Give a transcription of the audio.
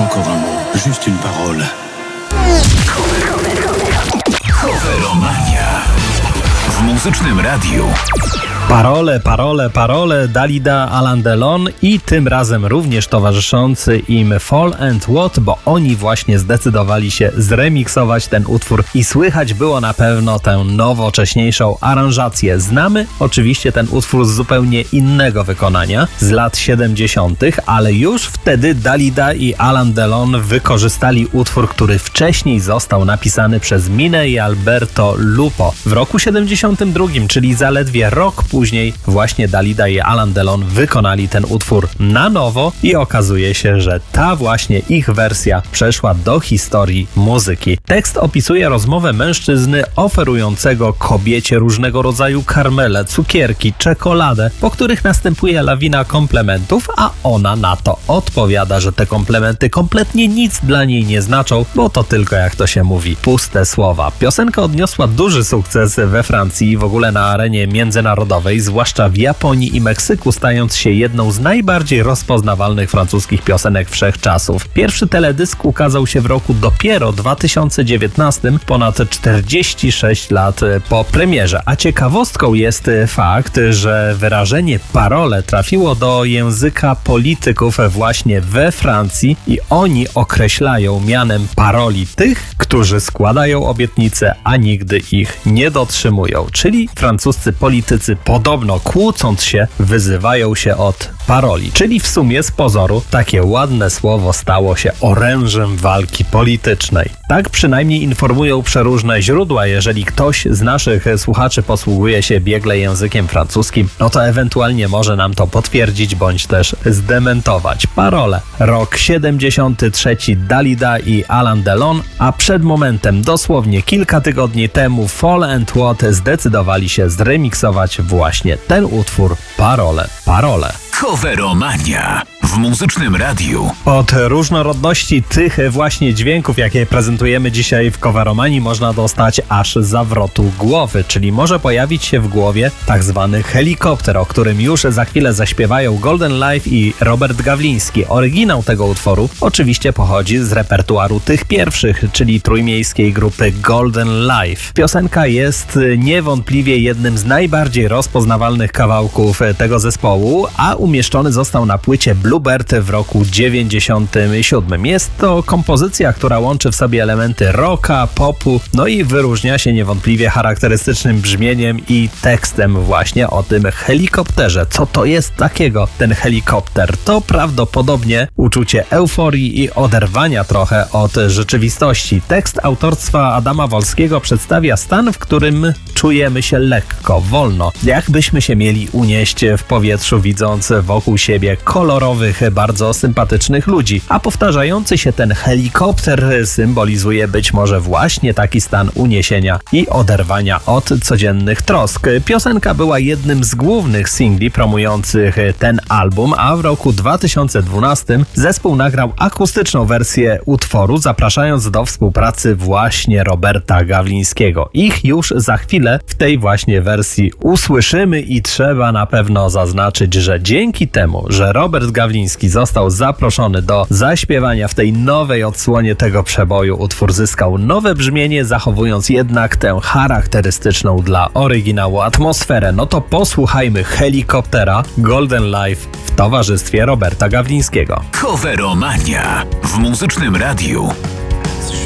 Encore un mot, juste une parole. Coveromania w Muzycznym Radiu. Parole Dalida, Alain Delon i tym razem również towarzyszący im Fall and What, bo oni właśnie zdecydowali się zremiksować ten utwór i słychać było na pewno tę nowocześniejszą aranżację. Znamy oczywiście ten utwór z zupełnie innego wykonania, z lat 70., ale już wtedy Dalida i Alain Delon wykorzystali utwór, który wcześniej został napisany przez Minę i Alberto Lupo w roku 72, czyli zaledwie rok później właśnie Dalida i Alain Delon wykonali ten utwór na nowo i okazuje się, że ta właśnie ich wersja przeszła do historii muzyki. Tekst opisuje rozmowę mężczyzny oferującego kobiecie różnego rodzaju karmele, cukierki, czekoladę, po których następuje lawina komplementów, a ona na to odpowiada, że te komplementy kompletnie nic dla niej nie znaczą, bo to tylko, jak to się mówi, puste słowa. Piosenka odniosła duży sukces we Francji i w ogóle na arenie międzynarodowej, zwłaszcza w Japonii i Meksyku, stając się jedną z najbardziej rozpoznawalnych francuskich piosenek wszechczasów. Pierwszy teledysk ukazał się w roku dopiero 2019, ponad 46 lat po premierze. A ciekawostką jest fakt, że wyrażenie parole trafiło do języka polityków właśnie we Francji i oni określają mianem paroli tych, którzy składają obietnice, a nigdy ich nie dotrzymują. Czyli francuscy politycy podobno kłócąc się wyzywają się od paroli. Czyli w sumie z pozoru takie ładne słowo stało się orężem walki politycznej. Tak przynajmniej informują przeróżne źródła. Jeżeli ktoś z naszych słuchaczy posługuje się biegle językiem francuskim, no to ewentualnie może nam to potwierdzić bądź też zdementować. Parole. Rok 73, Dalida i Alain Delon, a przed momentem, dosłownie kilka tygodni temu, Fall and What zdecydowali się zremiksować właśnie ten utwór Parole. Coveromania w Muzycznym Radiu. Od różnorodności tych właśnie dźwięków, jakie prezentujemy dzisiaj w Coveromanii, można dostać aż zawrotu głowy, czyli może pojawić się w głowie tak zwany helikopter, o którym już za chwilę zaśpiewają Golden Life i Robert Gawliński. Oryginał tego utworu oczywiście pochodzi z repertuaru tych pierwszych, czyli trójmiejskiej grupy Golden Life. Piosenka jest niewątpliwie jednym z najbardziej rozpoznawalnych kawałków tego zespołu, a umieszczony został na płycie Bluebird w roku 97. Jest to kompozycja, która łączy w sobie elementy rocka, popu, no i wyróżnia się niewątpliwie charakterystycznym brzmieniem i tekstem właśnie o tym helikopterze. Co to jest takiego ten helikopter? To prawdopodobnie uczucie euforii i oderwania trochę od rzeczywistości. Tekst autorstwa Adama Wolskiego przedstawia stan, w którym czujemy się lekko, wolno, jakbyśmy się mieli unieść w powietrzu, widząc wokół siebie kolorowych, bardzo sympatycznych ludzi, a powtarzający się ten helikopter symbolizuje być może właśnie taki stan uniesienia i oderwania od codziennych trosk. Piosenka była jednym z głównych singli promujących ten album, a w roku 2012 zespół nagrał akustyczną wersję utworu, zapraszając do współpracy właśnie Roberta Gawlińskiego. Ich już za chwilę w tej właśnie wersji usłyszymy i trzeba na pewno zaznaczyć, że dzięki temu, że Robert Gawliński został zaproszony do zaśpiewania w tej nowej odsłonie tego przeboju, utwór zyskał nowe brzmienie, zachowując jednak tę charakterystyczną dla oryginału atmosferę. No to posłuchajmy helikoptera Golden Life w towarzystwie Roberta Gawlińskiego. Coveromania w Muzycznym Radiu.